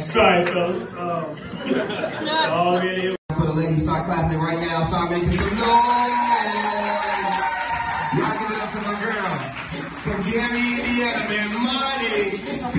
Sorry, fellas. Really. For the ladies, start clapping right now. Start making some noise. Y'all give it up for my girl. From Gary, Indiana, man. Money.